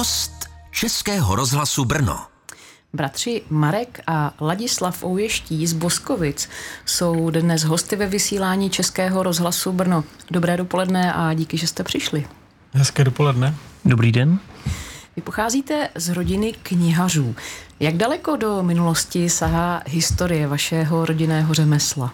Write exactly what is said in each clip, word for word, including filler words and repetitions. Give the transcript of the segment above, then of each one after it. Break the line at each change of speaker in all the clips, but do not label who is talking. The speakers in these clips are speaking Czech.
Host Českého rozhlasu Brno.
Bratři Marek a Ladislav Ouještí z Boskovic jsou dnes hosty ve vysílání Českého rozhlasu Brno. Dobré dopoledne a díky, že jste přišli.
Hezké dopoledne.
Dobrý den.
Vy pocházíte z rodiny knihařů. Jak daleko do minulosti sahá historie vašeho rodinného řemesla?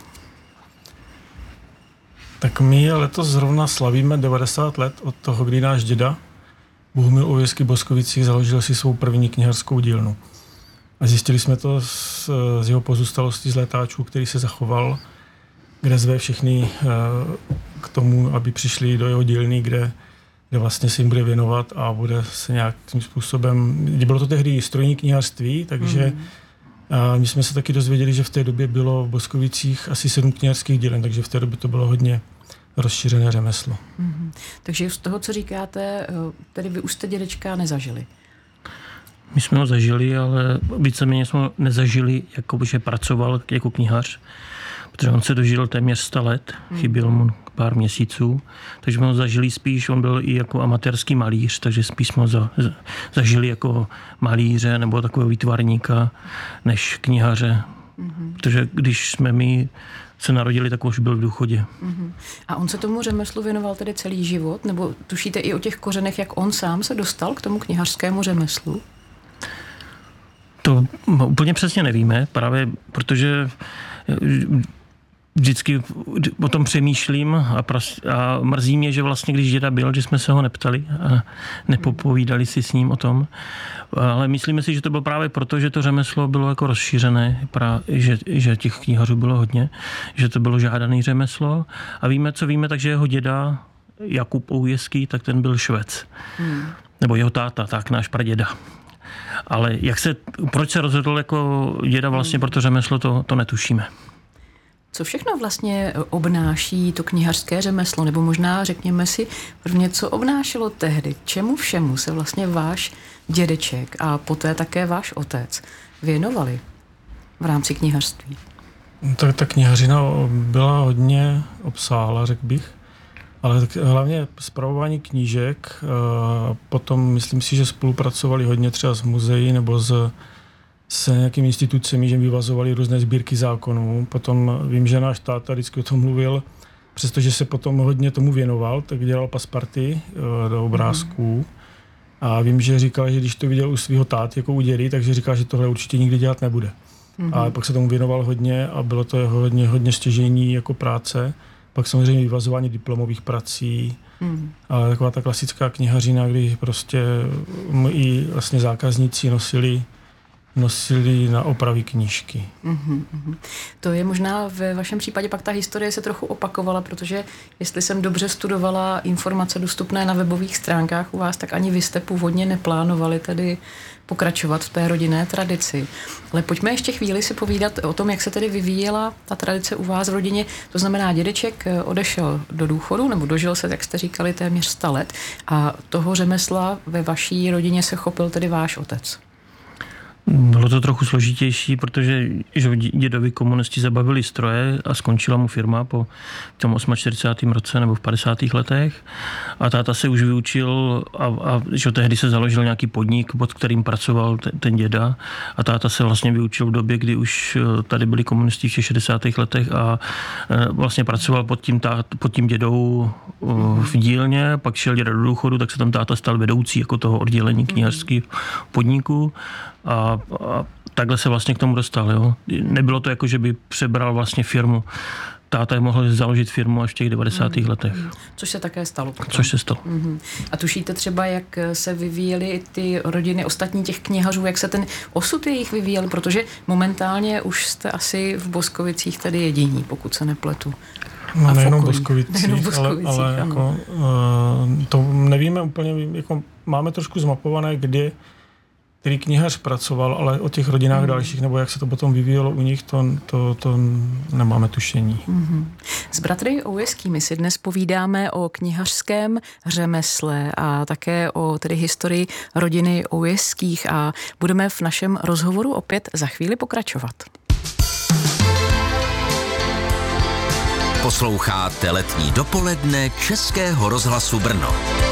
Tak my letos zrovna slavíme devadesát let od toho, kdy náš děda Bohumil Ouježský Boskovicích založil si svou první knihařskou dílnu. A zjistili jsme to z, z jeho pozůstalosti z letáčů, který se zachoval, kde zve všechny k tomu, aby přišli do jeho dílny, kde, kde vlastně se jim bude věnovat a bude se nějakým způsobem... Bylo to tehdy strojní knihařství, takže mm. a my jsme se taky dozvěděli, že v té době bylo v Boskovicích asi sedm knihařských dílen, takže v té době to bylo hodně rozšířené řemeslo.
Mm. Takže z toho, co říkáte, tedy vy už jste dědečka nezažili?
My jsme ho zažili, ale víceméně jsme ho nezažili, jako že pracoval jako knihař, protože on se dožil téměř sto let, chybělo mu pár měsíců, takže jsme ho zažili spíš, on byl i jako amatérský malíř, takže spíš jsme ho za, za, zažili jako malíře nebo takového výtvarníka, než knihaře, mm-hmm. protože když jsme my se narodili, tak už byl v důchodě.
Mm-hmm. A on se tomu řemeslu věnoval tedy celý život? Nebo tušíte i o těch kořenech, jak on sám se dostal k tomu knihařskému řemeslu?
To úplně přesně nevíme, právě protože vždycky o tom přemýšlím a, pras, a mrzí mě, že vlastně, když děda byl, že jsme se ho neptali a nepopovídali si s ním o tom. Ale myslíme si, že to bylo právě proto, že to řemeslo bylo jako rozšířené, že, že těch knihařů bylo hodně, že to bylo žádané řemeslo. A víme, co víme, takže jeho děda Jakub Ouježský, tak ten byl Švec. Hmm. Nebo jeho táta, tak náš praděda. Ale jak se, proč se rozhodl jako děda vlastně pro to řemeslo, to, to netušíme.
Co všechno vlastně obnáší to knihařské řemeslo? Nebo možná řekněme si prvně, co obnášelo tehdy? Čemu všemu se vlastně váš dědeček a poté také váš otec věnovali v rámci knihařství?
Tak ta knihařina byla hodně obsáhla, řekl bych. Ale hlavně spravování knížek, potom myslím si, že spolupracovali hodně třeba s muzeí nebo s, s nějakými institucemi, že vyvazovali různé sbírky zákonů. Potom vím, že náš táta vždycky o tom mluvil, přestože se potom hodně tomu věnoval, tak dělal pasparty do obrázků. Mm. A vím, že říkal, že když to viděl u svého táty jako u dědy, takže říkal, že tohle určitě nikdy dělat nebude. Mm. A pak se tomu věnoval hodně a bylo to jeho hodně, hodně stěžejní jako práce. Pak samozřejmě vyvazování diplomových prací, hmm. ale taková ta klasická knihařina, kdy prostě i vlastně zákazníci nosili, nosili na opravy knížky.
Mm-hmm. To je možná ve vašem případě pak ta historie se trochu opakovala, protože jestli jsem dobře studovala informace dostupné na webových stránkách u vás, tak ani vy jste původně neplánovali tedy pokračovat v té rodinné tradici. Ale pojďme ještě chvíli si povídat o tom, jak se tedy vyvíjela ta tradice u vás v rodině. To znamená, dědeček odešel do důchodu, nebo dožil se, jak jste říkali, téměř sto let a toho řemesla ve vaší rodině se chopil tedy váš otec.
Bylo to trochu složitější, protože že dědovi komunisti zabavili stroje a skončila mu firma po tom čtyřicátém osmém roce nebo v padesátých letech. A táta se už vyučil a, a že tehdy se založil nějaký podnik, pod kterým pracoval ten, ten děda. A táta se vlastně vyučil v době, kdy už tady byli komunisti v těch šedesátých letech a vlastně pracoval pod tím, tát, pod tím dědou v dílně. Pak šel děda do důchodu, tak se tam táta stal vedoucí jako toho oddělení knihařského podniku. A, a takhle se vlastně k tomu dostal. Jo. Nebylo to jako, že by přebral vlastně firmu. Táta je mohl založit firmu až v těch devadesátých letech.
Což se také stalo. Potom.
Což se stalo.
Mm-hmm. A tušíte třeba, jak se vyvíjely ty rodiny ostatní těch knihařů, jak se ten osud jejich vyvíjel, protože momentálně už jste asi v Boskovicích tedy jediní, pokud se nepletu.
No, nejenom v Boskovicích, nejenom Boskovicích, ale, ale jako, uh, to nevíme úplně, jako máme trošku zmapované, kde který knihař pracoval, ale o těch rodinách mm. dalších, nebo jak se to potom vyvíjelo u nich, to, to, to nemáme tušení. Mm-hmm.
S bratry Ouježskými si dnes povídáme o knihařském řemesle a také o tedy historii rodiny Ouježských a budeme v našem rozhovoru opět za chvíli pokračovat.
Posloucháte letní dopoledne Českého rozhlasu Brno.